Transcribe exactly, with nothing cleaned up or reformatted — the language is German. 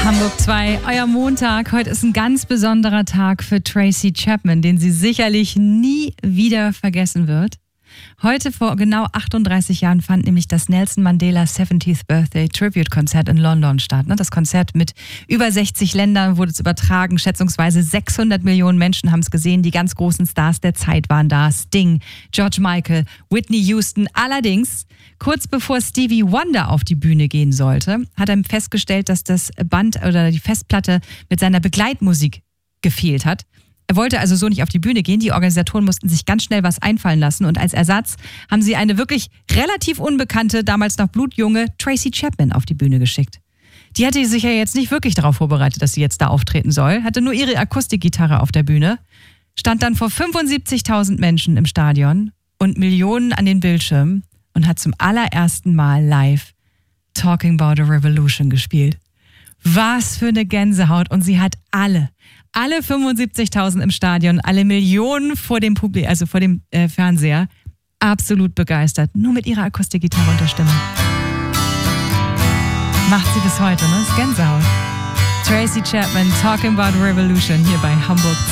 Hamburg zwei, euer Montag. Heute ist ein ganz besonderer Tag für Tracy Chapman, den sie sicherlich nie wieder vergessen wird. Heute vor genau achtunddreißig Jahren fand nämlich das Nelson Mandela seventieth Birthday Tribute Konzert in London statt. Das Konzert mit über sechzig Ländern wurde es übertragen. Schätzungsweise sechshundert Millionen Menschen haben es gesehen. Die ganz großen Stars der Zeit waren da. Sting, George Michael, Whitney Houston. Allerdings, kurz bevor Stevie Wonder auf die Bühne gehen sollte, hat er festgestellt, dass das Band oder die Festplatte mit seiner Begleitmusik gefehlt hat. Er wollte also so nicht auf die Bühne gehen. Die Organisatoren mussten sich ganz schnell was einfallen lassen und als Ersatz haben sie eine wirklich relativ unbekannte, damals noch blutjunge Tracy Chapman auf die Bühne geschickt. Die hatte sich ja jetzt nicht wirklich darauf vorbereitet, dass sie jetzt da auftreten soll, hatte nur ihre Akustikgitarre auf der Bühne, stand dann vor fünfundsiebzigtausend Menschen im Stadion und Millionen an den Bildschirmen und hat zum allerersten Mal live Talking About a Revolution gespielt. Was für eine Gänsehaut und sie hat alle, alle fünfundsiebzigtausend im Stadion, alle Millionen vor dem Publikum, also vor dem äh, Fernseher, absolut begeistert. Nur mit ihrer Akustikgitarre und der Stimme. Macht sie bis heute, ne? Das ist Gänsehaut. Tracy Chapman, Talking About Revolution hier bei Hamburg